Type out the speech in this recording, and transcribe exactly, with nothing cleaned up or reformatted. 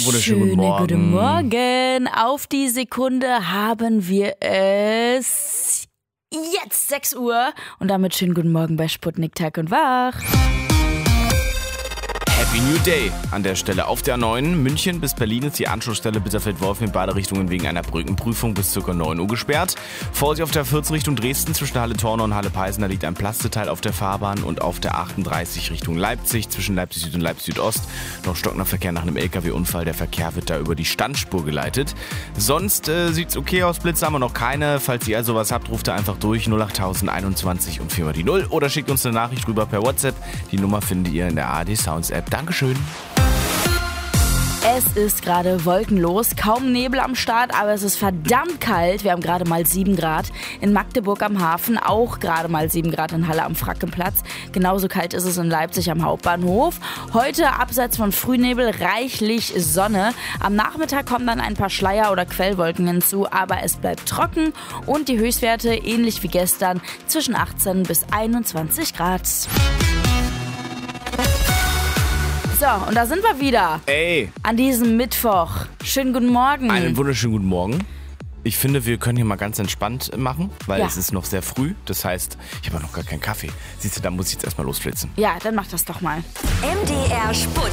wunderschönen guten Morgen. Guten Morgen. Auf die Sekunde haben wir es jetzt sechs Uhr. Und damit schönen guten Morgen bei Sputnik Tag und Wach. Happy New Day an der Stelle. Auf der A neun München bis Berlin ist die Anschlussstelle Bitterfeld-Wolfen in beide Richtungen wegen einer Brückenprüfung bis ca. neun Uhr gesperrt. Vorsicht auf der vierzehn Richtung Dresden zwischen Halle-Tornau und Halle-Peißen, da liegt ein Plasteteil auf der Fahrbahn, und auf der achtunddreißig Richtung Leipzig zwischen Leipzig Süd und Leipzig Südost noch stockender Verkehr nach einem L K W-Unfall. Der Verkehr wird da über die Standspur geleitet. Sonst äh, sieht's okay aus. Blitze haben wir noch keine. Falls ihr also was habt, ruft da einfach durch null acht tausend einundzwanzig und viermal die null oder schickt uns eine Nachricht rüber per WhatsApp. Die Nummer findet ihr in der A R D Sounds App. Dankeschön. Es ist gerade wolkenlos, kaum Nebel am Start, aber es ist verdammt kalt. Wir haben gerade mal sieben Grad in Magdeburg am Hafen, auch gerade mal sieben Grad in Halle am Frackenplatz. Genauso kalt ist es in Leipzig am Hauptbahnhof. Heute abseits von Frühnebel reichlich Sonne. Am Nachmittag kommen dann ein paar Schleier- oder Quellwolken hinzu, aber es bleibt trocken und die Höchstwerte ähnlich wie gestern zwischen achtzehn bis einundzwanzig Grad. So, und da sind wir wieder. Ey. An diesem Mittwoch. Schönen guten Morgen. Einen wunderschönen guten Morgen. Ich finde, wir können hier mal ganz entspannt machen, weil Ja. es ist noch sehr früh. Das heißt, ich habe noch gar keinen Kaffee. Siehst du, da muss ich jetzt erstmal losflitzen. Ja, dann mach das doch mal. M D R Sputnik.